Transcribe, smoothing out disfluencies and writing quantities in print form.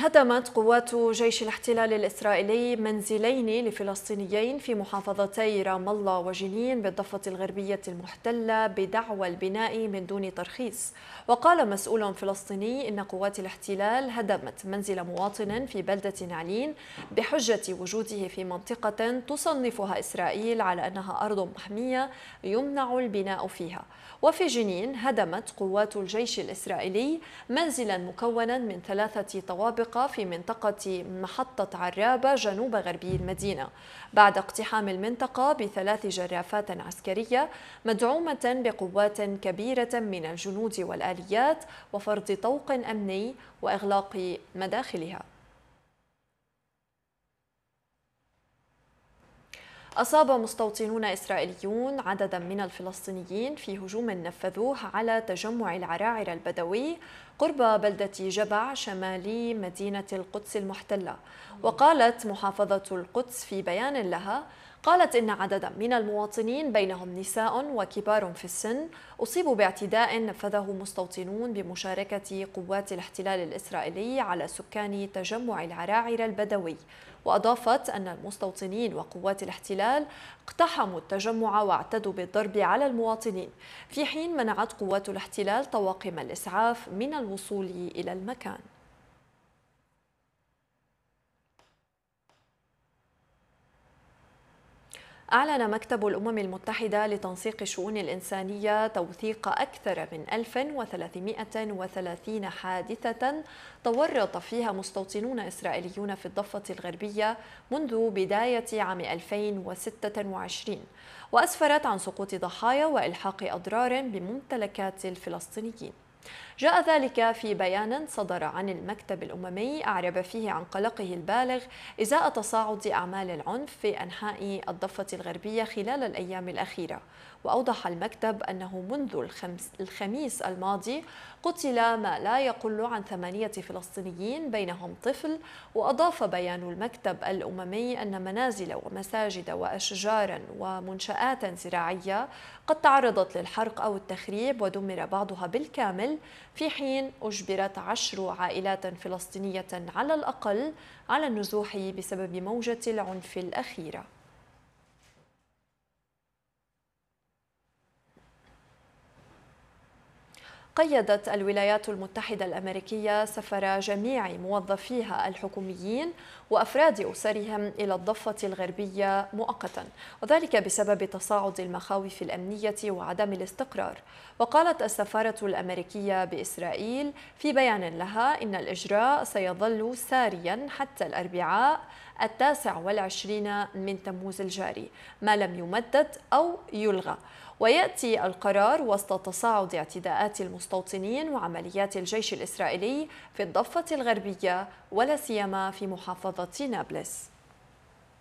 هدمت قوات جيش الاحتلال الإسرائيلي منزلين لفلسطينيين في محافظتي رام الله وجنين بالضفة الغربية المحتلة بدعوى البناء من دون ترخيص. وقال مسؤول فلسطيني إن قوات الاحتلال هدمت منزل مواطن في بلدة نعلين بحجة وجوده في منطقة تصنفها إسرائيل على أنها أرض محمية يمنع البناء فيها. وفي جنين هدمت قوات الجيش الإسرائيلي منزلا مكونا من 3 طوابق في منطقة محطة عرابة جنوب غربي المدينة بعد اقتحام المنطقة ب3 جرافات عسكرية مدعومة بقوات كبيرة من الجنود والآليات وفرض طوق أمني وإغلاق مداخلها. أصاب مستوطنون إسرائيليون عددا من الفلسطينيين في هجوم نفذوه على تجمع العراعر البدوي قرب بلدة جبع شمالي مدينة القدس المحتلة. وقالت محافظة القدس في بيان لها إن عددا من المواطنين بينهم نساء وكبار في السن أصيبوا باعتداء نفذه مستوطنون بمشاركة قوات الاحتلال الإسرائيلي على سكان تجمع العراعر البدوي. وأضافت أن المستوطنين وقوات الاحتلال اقتحموا التجمع واعتدوا بالضرب على المواطنين، في حين منعت قوات الاحتلال طواقم الإسعاف من الوصول إلى المكان. أعلن مكتب الأمم المتحدة لتنسيق الشؤون الإنسانية توثيق أكثر من 1330 حادثة تورط فيها مستوطنون إسرائيليون في الضفة الغربية منذ بداية عام 2026، وأسفرت عن سقوط ضحايا وإلحاق أضرار بممتلكات الفلسطينيين. جاء ذلك في بيان صدر عن المكتب الأممي أعرب فيه عن قلقه البالغ إزاء تصاعد أعمال العنف في أنحاء الضفة الغربية خلال الأيام الأخيرة. وأوضح المكتب أنه منذ الخميس الماضي قتل ما لا يقل عن 8 فلسطينيين بينهم طفل. وأضاف بيان المكتب الأممي أن منازل ومساجد وأشجارا ومنشآت زراعية قد تعرضت للحرق أو التخريب ودمر بعضها بالكامل، في حين أجبرت 10 عائلات فلسطينية على الأقل على النزوح بسبب موجة العنف الأخيرة. قيدت الولايات المتحدة الأمريكية سفر جميع موظفيها الحكوميين وأفراد أسرهم إلى الضفة الغربية مؤقتا، وذلك بسبب تصاعد المخاوف الأمنية وعدم الاستقرار. وقالت السفارة الأمريكية بإسرائيل في بيان لها إن الإجراء سيظل ساريا حتى الأربعاء 29 من تموز الجاري ما لم يمدد أو يلغى. ويأتي القرار وسط تصاعد اعتداءات المستوطنين وعمليات الجيش الإسرائيلي في الضفة الغربية ولا سيما في محافظة نابلس.